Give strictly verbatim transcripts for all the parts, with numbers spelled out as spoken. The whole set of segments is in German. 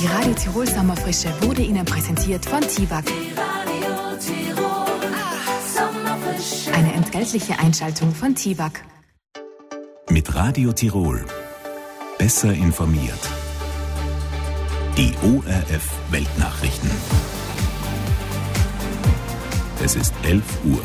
Die Radio Tirol Sommerfrische wurde Ihnen präsentiert von Tiwag. Eine entgeltliche Einschaltung von Tiwag. Mit Radio Tirol. Besser informiert. Die O R F Weltnachrichten. Es ist elf Uhr.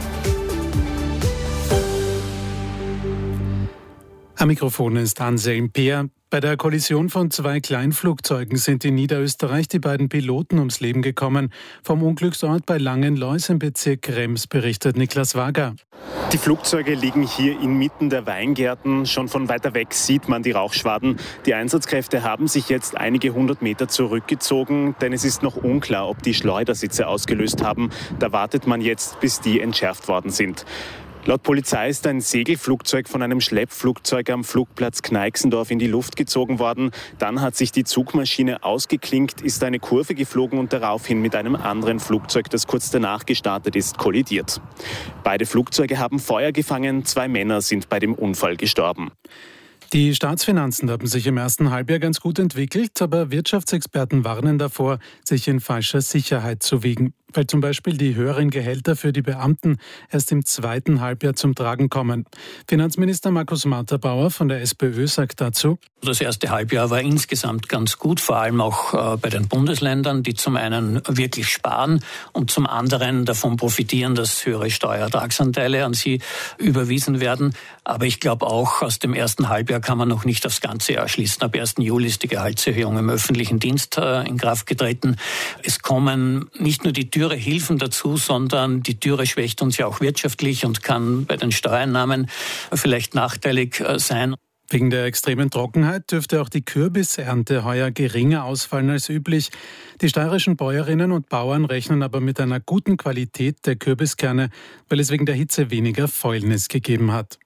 Am Mikrofon ist Anselm Peer. Bei der Kollision von zwei Kleinflugzeugen sind in Niederösterreich die beiden Piloten ums Leben gekommen. Vom Unglücksort bei Langenlois im Bezirk Krems berichtet Niklas Wager. Die Flugzeuge liegen hier inmitten der Weingärten. Schon von weiter weg sieht man die Rauchschwaden. Die Einsatzkräfte haben sich jetzt einige hundert Meter zurückgezogen, denn es ist noch unklar, ob die Schleudersitze ausgelöst haben. Da wartet man jetzt, bis die entschärft worden sind. Laut Polizei ist ein Segelflugzeug von einem Schleppflugzeug am Flugplatz Kneixendorf in die Luft gezogen worden. Dann hat sich die Zugmaschine ausgeklinkt, ist eine Kurve geflogen und daraufhin mit einem anderen Flugzeug, das kurz danach gestartet ist, kollidiert. Beide Flugzeuge haben Feuer gefangen, zwei Männer sind bei dem Unfall gestorben. Die Staatsfinanzen haben sich im ersten Halbjahr ganz gut entwickelt, aber Wirtschaftsexperten warnen davor, sich in falscher Sicherheit zu wiegen, weil zum Beispiel die höheren Gehälter für die Beamten erst im zweiten Halbjahr zum Tragen kommen. Finanzminister Markus Matterbauer von der SPÖ sagt dazu: Das erste Halbjahr war insgesamt ganz gut, vor allem auch bei den Bundesländern, die zum einen wirklich sparen und zum anderen davon profitieren, dass höhere Steuerertragsanteile an sie überwiesen werden. Aber ich glaube auch, aus dem ersten Halbjahr kann man noch nicht aufs ganze Jahr schließen. Ab ersten Juli ist die Gehaltserhöhung im öffentlichen Dienst in Kraft getreten. Es kommen nicht nur die Türe Hilfen dazu, sondern die Türe schwächt uns ja auch wirtschaftlich und kann bei den Steuereinnahmen vielleicht nachteilig sein. Wegen der extremen Trockenheit dürfte auch die Kürbisernte heuer geringer ausfallen als üblich. Die steirischen Bäuerinnen und Bauern rechnen aber mit einer guten Qualität der Kürbiskerne, weil es wegen der Hitze weniger Fäulnis gegeben hat.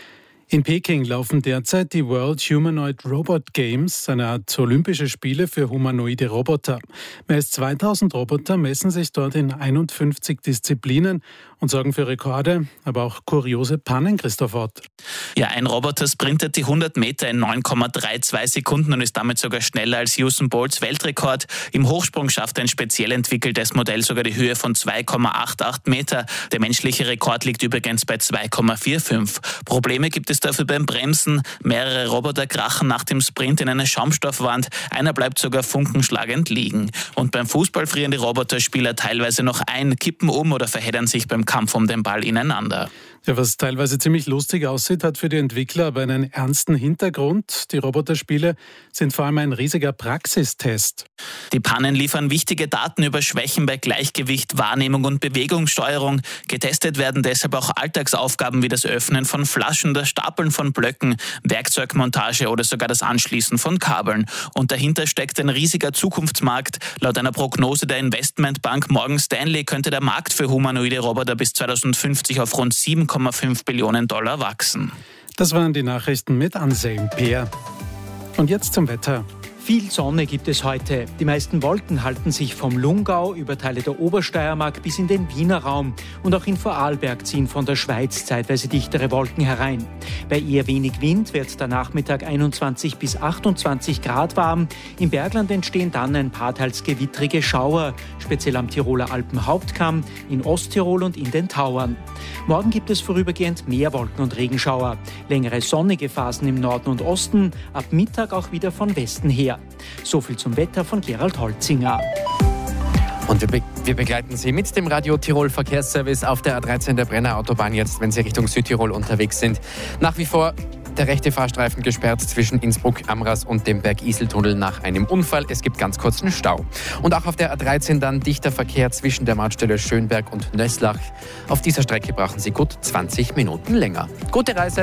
In Peking laufen derzeit die World Humanoid Robot Games, eine Art olympische Spiele für humanoide Roboter. Mehr als zweitausend Roboter messen sich dort in einundfünfzig Disziplinen und sorgen für Rekorde, aber auch kuriose Pannen, Christoph Ott. Ja, ein Roboter sprintet die hundert Meter in neun Komma zweiunddreißig Sekunden und ist damit sogar schneller als Usain Bolts Weltrekord. Im Hochsprung schafft ein speziell entwickeltes Modell sogar die Höhe von zwei Komma achtundachtzig Meter. Der menschliche Rekord liegt übrigens bei zwei Komma fünfundvierzig. Probleme gibt es dafür beim Bremsen. Mehrere Roboter krachen nach dem Sprint in eine Schaumstoffwand. Einer bleibt sogar funkenschlagend liegen. Und beim Fußball frieren die Roboterspieler teilweise noch ein, kippen um oder verheddern sich beim Kampf um den Ball ineinander. Ja, was teilweise ziemlich lustig aussieht, hat für die Entwickler aber einen ernsten Hintergrund. Die Roboterspiele sind vor allem ein riesiger Praxistest. Die Pannen liefern wichtige Daten über Schwächen bei Gleichgewicht, Wahrnehmung und Bewegungssteuerung. Getestet werden deshalb auch Alltagsaufgaben wie das Öffnen von Flaschen, das Stapeln von Blöcken, Werkzeugmontage oder sogar das Anschließen von Kabeln. Und dahinter steckt ein riesiger Zukunftsmarkt. Laut einer Prognose der Investmentbank Morgan Stanley könnte der Markt für humanoide Roboter bis zweitausendfünfzig auf rund sieben Komma fünf Billionen Dollar wachsen. Das waren die Nachrichten mit Anselm Peer. Und jetzt zum Wetter. Viel Sonne gibt es heute. Die meisten Wolken halten sich vom Lungau über Teile der Obersteiermark bis in den Wiener Raum. Und auch in Vorarlberg ziehen von der Schweiz zeitweise dichtere Wolken herein. Bei eher wenig Wind wird der Nachmittag einundzwanzig bis achtundzwanzig Grad warm. Im Bergland entstehen dann ein paar teils gewittrige Schauer, speziell am Tiroler Alpenhauptkamm, in Osttirol und in den Tauern. Morgen gibt es vorübergehend mehr Wolken und Regenschauer. Längere sonnige Phasen im Norden und Osten, ab Mittag auch wieder von Westen her. So viel zum Wetter von Gerald Holzinger. Und wir, be- wir begleiten Sie mit dem Radio Tirol Verkehrsservice auf der A dreizehn der Brenner Autobahn jetzt, wenn Sie Richtung Südtirol unterwegs sind. Nach wie vor der rechte Fahrstreifen gesperrt zwischen Innsbruck, Amras und dem Berg-Isel-Tunnel nach einem Unfall. Es gibt ganz kurzen Stau. Und auch auf der A dreizehn dann dichter Verkehr zwischen der Mautstelle Schönberg und Nöslach. Auf dieser Strecke brauchen Sie gut zwanzig Minuten länger. Gute Reise!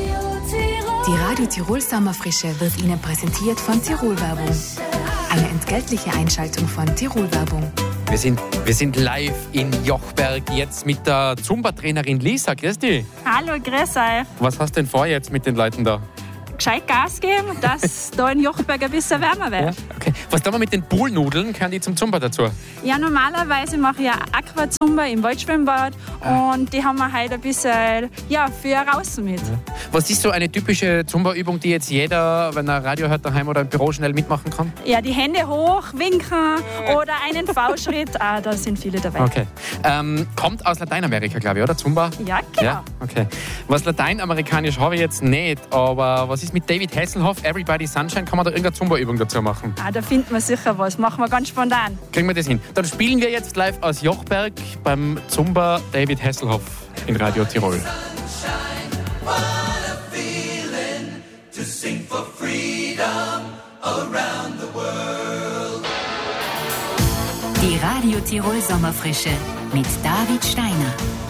Die Radio Tirol Sommerfrische wird Ihnen präsentiert von Tirol Werbung. Eine entgeltliche Einschaltung von Tirol Werbung. Wir sind, wir sind live in Jochberg, jetzt mit der Zumba-Trainerin Lisa. Grüß dich. Hallo, grüß euch. Was hast du denn vor jetzt mit den Leuten da? gescheit Gas geben, dass da in Jochberg ein bisschen wärmer wird. Ja, okay. Was tun wir mit den Poolnudeln? Können die zum Zumba dazu? Ja, normalerweise mache ich ja Aquazumba im Waldschwimmbad ah. und die haben wir heute ein bisschen ja, für draußen mit. Ja. Was ist so eine typische Zumba-Übung, die jetzt jeder, wenn er Radio hört daheim oder im Büro, schnell mitmachen kann? Ja, die Hände hoch, winken oder einen V-Schritt. Ah, da sind viele dabei. Okay. Ähm, kommt aus Lateinamerika, glaube ich, oder? Zumba? Ja, genau. Ja? Okay. Was lateinamerikanisch habe ich jetzt nicht, aber was ist mit David Hasselhoff, Everybody Sunshine? Kann man da irgendeine Zumba-Übung dazu machen? Ah, da finden wir sicher was. Machen wir ganz spontan. Kriegen wir das hin. Dann spielen wir jetzt live aus Jochberg beim Zumba David Hasselhoff in Radio Tirol. Die Radio Tirol Sommerfrische mit David Steiner.